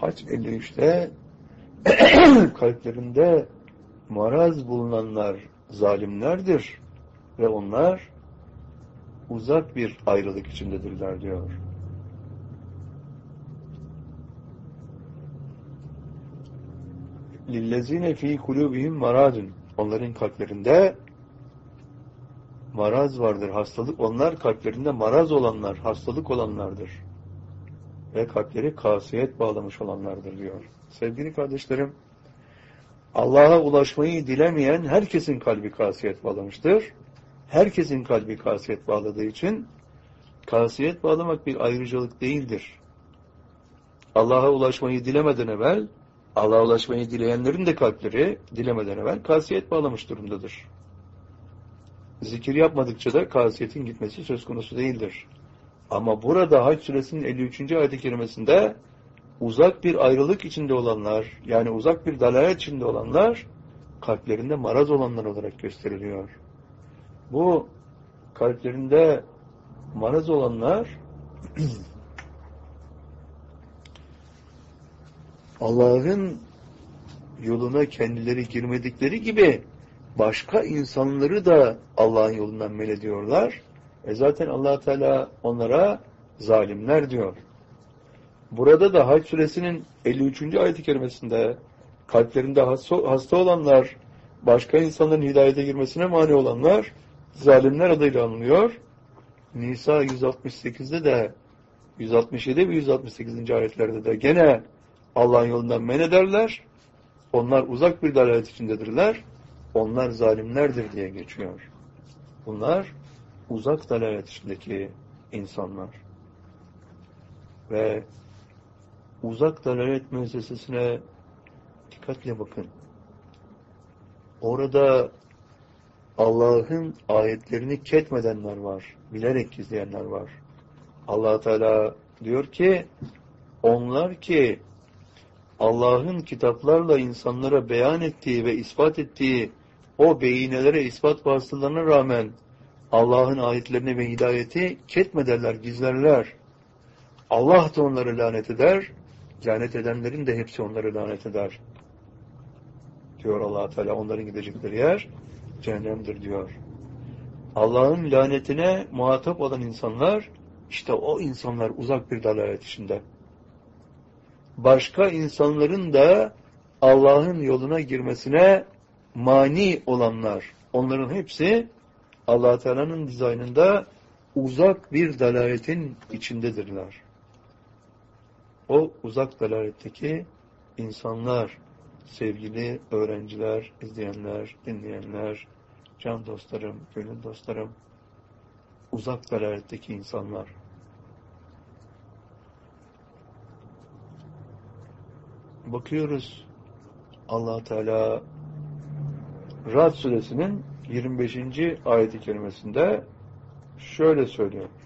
Hac 53'te kalplerinde maraz bulunanlar zalimlerdir ve onlar uzak bir ayrılık içindedirler diyor. Lillezine fi kulubihim maradun. Onların kalplerinde maraz vardır, hastalık. Onlar kalplerinde maraz olanlar, hastalık olanlardır. Ve kalpleri kasiyet bağlamış olanlardır diyor. Sevgili kardeşlerim, Allah'a ulaşmayı dilemeyen herkesin kalbi kasiyet bağlamıştır. Herkesin kalbi kasiyet bağladığı için kasiyet bağlamak bir ayrıcalık değildir. Allah'a ulaşmayı dilemeden evvel, Allah'a ulaşmayı dileyenlerin de kalpleri dilemeden evvel kasiyet bağlamış durumdadır. Zikir yapmadıkça da kasiyetin gitmesi söz konusu değildir. Ama burada Hac suresinin 53. ayet-i kerimesinde uzak bir ayrılık içinde olanlar, yani uzak bir dalalet içinde olanlar, kalplerinde maraz olanlar olarak gösteriliyor. Bu kalplerinde maraz olanlar Allah'ın yoluna kendileri girmedikleri gibi başka insanları da Allah'ın yolundan men ediyorlar. Zaten Allah Teala onlara zalimler diyor. Burada da Hac suresinin 53. ayet-i kerimesinde kalplerinde hasta olanlar, başka insanların hidayete girmesine mani olanlar zalimler adıyla anılıyor. Nisa 168'de de 167 ve 168. ayetlerde de gene Allah'ın yolundan men ederler. Onlar uzak bir dalalet içindedirler. Onlar zalimlerdir diye geçiyor. Bunlar uzak dalalet içindeki insanlar. Ve uzak dalalet müessesesine dikkatle bakın. Orada Allah'ın ayetlerini ketmedenler var. Bilerek gizleyenler var. Allah Teala diyor ki, onlar ki Allah'ın kitaplarla insanlara beyan ettiği ve ispat ettiği o beyinelere, ispat vasıtalarına rağmen Allah'ın ayetlerini ve hidayeti ketmederler, gizlerler. Allah da onları lanet eder, lanet edenlerin de hepsi onları lanet eder. Diyor Allah Teala, onların gidecekleri yer cehennemdir diyor. Allah'ın lanetine muhatap olan insanlar, işte o insanlar uzak bir dalalet içinde. Başka insanların da Allah'ın yoluna girmesine mani olanlar, onların hepsi Allah Teala'nın dizaynında uzak bir dalaletin içindedirler. O uzak dalaletteki insanlar, sevgili öğrenciler, izleyenler, dinleyenler, can dostlarım, gönül dostlarım, uzak dalaletteki insanlar. Bakıyoruz, Allah Teala Ra'd suresinin 25. ayet-i kerimesinde şöyle söylüyor.